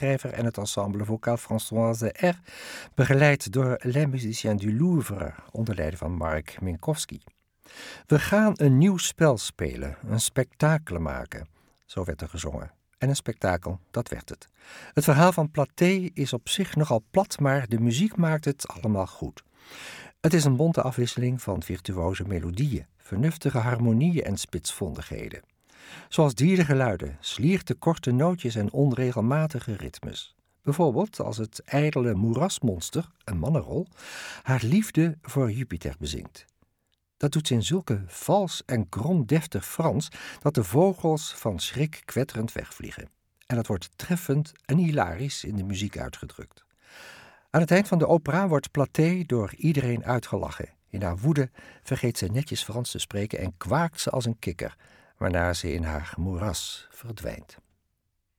tekstschrijver en het ensemble vocaal Françoise R., begeleid door Les Musiciens du Louvre, onder leiding van Mark Minkowski. We gaan een nieuw spel spelen, een spektakel maken, zo werd er gezongen. En een spektakel, dat werd het. Het verhaal van Platté is op zich nogal plat, maar de muziek maakt het allemaal goed. Het is een bonte afwisseling van virtuoze melodieën, vernuftige harmonieën en spitsvondigheden. Zoals diergeluiden, slierte korte nootjes en onregelmatige ritmes. Bijvoorbeeld als het ijdele moerasmonster, een mannenrol, haar liefde voor Jupiter bezingt. Dat doet ze in zulke vals en kromdeftig Frans dat de vogels van schrik kwetterend wegvliegen. En dat wordt treffend en hilarisch in de muziek uitgedrukt. Aan het eind van de opera wordt Platté door iedereen uitgelachen. In haar woede vergeet ze netjes Frans te spreken en kwaakt ze als een kikker, waarna ze in haar moeras verdwijnt.